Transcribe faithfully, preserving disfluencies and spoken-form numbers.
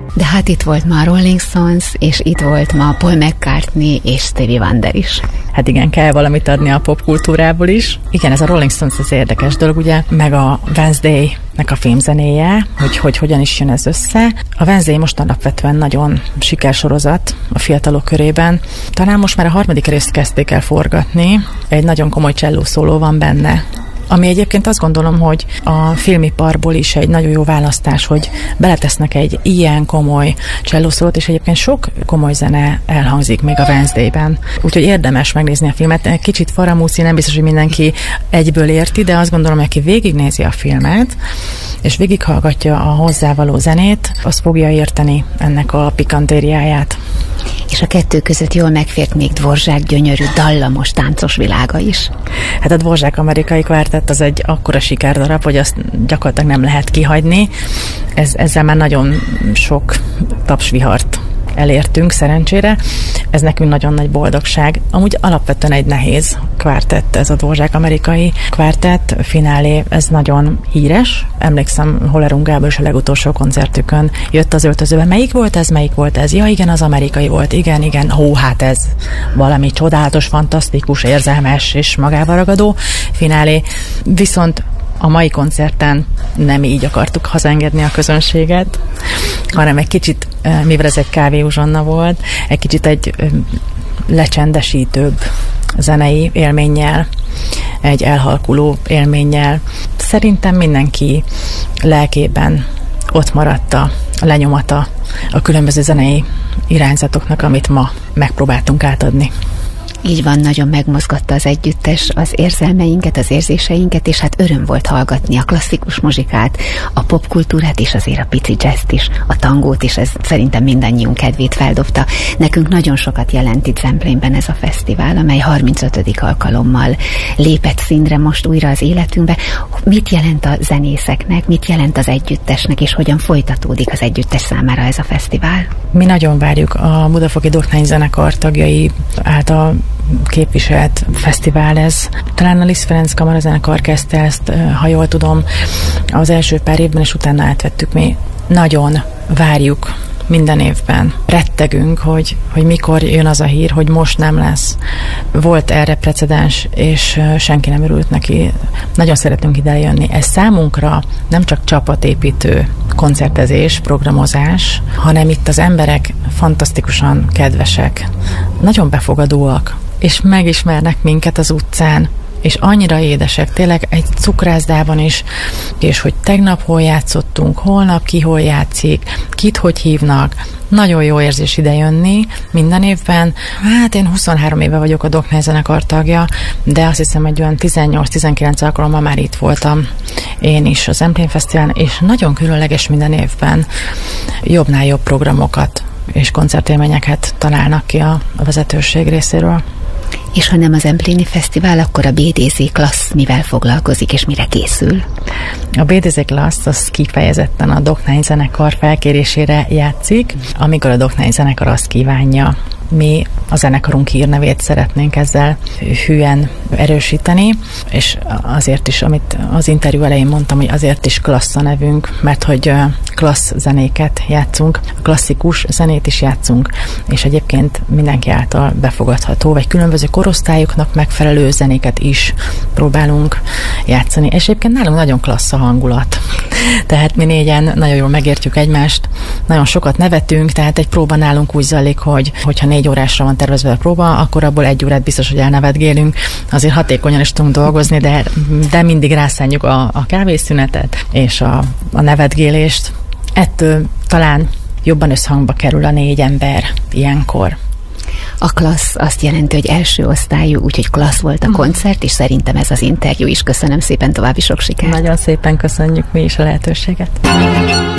De hát itt volt ma a Rolling Stones, és itt volt ma Paul McCartney és Stevie Wonder is. Hát igen, kell valamit adni a popkultúrából is. Igen, ez a Rolling Stones az érdekes dolog, ugye, meg a Wednesday-nek a filmzenéje, hogy, hogy hogyan is jön ez össze. A Wednesday most alapvetően nagyon sikersorozat a fiatalok körében. Talán most már a harmadik részt kezdték el forgatni, egy nagyon komoly cselló szóló van benne. Ami egyébként azt gondolom, hogy a filmiparból is egy nagyon jó választás, hogy beletesznek egy ilyen komoly csellószólót, és egyébként sok komoly zene elhangzik még a Wednesday-ben. Úgyhogy érdemes megnézni a filmet. Kicsit faramúci, nem biztos, hogy mindenki egyből érti, de azt gondolom, hogy aki végignézi a filmet, és végighallgatja a hozzávaló zenét, az fogja érteni ennek a pikantériáját. És a kettő között jól megfért még Dvorzsák gyönyörű, dallamos, táncos világa is. Hát a Dvorzsák amerikai kvártett az egy akkora sikerdarab, hogy azt gyakorlatilag nem lehet kihagyni. Ez, ezzel már nagyon sok tapsvihart elértünk szerencsére. Ez nekünk nagyon nagy boldogság. Amúgy alapvetően egy nehéz kvártett ez a Dvorzsák amerikai kvártett. Finálé, ez nagyon híres. Emlékszem, Hollerung Gábor is a legutolsó koncertükön jött az öltözőbe. Melyik volt ez, melyik volt ez? Ja, igen, az amerikai volt. Igen, igen. Hó, hát ez valami csodálatos, fantasztikus, érzelmes és magával ragadó finálé. Viszont a mai koncerten nem így akartuk hazaengedni a közönséget, hanem egy kicsit, mivel ez egy kávéuzsonna volt, egy kicsit egy lecsendesítőbb zenei élménnyel, egy elhalkuló élménnyel. Szerintem mindenki lelkében ott maradt a lenyomata a különböző zenei irányzatoknak, amit ma megpróbáltunk átadni. Így van, nagyon megmozgatta az együttes az érzelmeinket, az érzéseinket, és hát öröm volt hallgatni a klasszikus muzsikát, a popkultúrát, és azért a pici jazzt is, a tangót is, ez szerintem mindannyiunk kedvét feldobta. Nekünk nagyon sokat jelent itt Zemplénben ez a fesztivál, amely harmincötödik alkalommal lépett színre most újra az életünkbe. Mit jelent a zenészeknek, mit jelent az együttesnek, és hogyan folytatódik az együttes számára ez a fesztivál? Mi nagyon várjuk a Budafoki Doknányzenekar tagjai által képviselt fesztivál ez. Talán a Liszt Ferenc Kamarazenekar kezdte ezt, ha jól tudom, az első pár évben, és utána átvettük mi. Nagyon várjuk minden évben. Rettegünk, hogy, hogy mikor jön az a hír, hogy most nem lesz. Volt erre precedens, és senki nem örült neki. Nagyon szeretünk ide jönni. Ez számunkra nem csak csapatépítő koncertezés, programozás, hanem itt az emberek fantasztikusan kedvesek, nagyon befogadóak, és megismernek minket az utcán, és annyira édesek, tényleg egy cukrászdában is, és hogy tegnap hol játszottunk, holnap ki hol játszik, kit hogy hívnak. Nagyon jó érzés ide jönni minden évben. Hát én huszonhárom éve vagyok a Doknányzenekar tagja, de azt hiszem, egy olyan tizennyolc-tizenkilenc alkalommal már itt voltam én is az Zemplén Fesztiválon, és nagyon különleges minden évben jobbnál jobb programokat és koncertélményeket találnak ki a, a vezetőség részéről. És ha nem az Zempléni Fesztivál, akkor a bé dé zé Klassz mivel foglalkozik, és mire készül? A bé dé zé Klassz az kifejezetten a Doknányzenekar felkérésére játszik, amikor a Doknányzenekar azt kívánja. Mi a zenekarunk hírnevét szeretnénk ezzel hűen erősíteni, és azért is, amit az interjú elején mondtam, hogy azért is Klassz a nevünk, mert hogy klassz zenéket játszunk, klasszikus zenét is játszunk, és egyébként mindenki által befogadható, vagy különböző korosztályoknak megfelelő zenéket is próbálunk játszani. És egyébként nálunk nagyon klassz a hangulat. Tehát mi négyen nagyon jól megértjük egymást, nagyon sokat nevetünk, tehát egy próba nálunk úgy zajlik, hogy hogyha négy órásra van tervezve a próba, akkor abból egy órát biztos, hogy elnevetgélünk. Azért hatékonyan is tudunk dolgozni, de, de mindig rászánjuk a, a kávészünetet és a, a nevetgélést. Ettől talán jobban összhangba kerül a négy ember ilyenkor. A klassz azt jelenti, hogy első osztályú, úgyhogy klassz volt a koncert, és szerintem ez az interjú is. Köszönöm szépen, további sok sikert. Nagyon szépen köszönjük mi is a lehetőséget.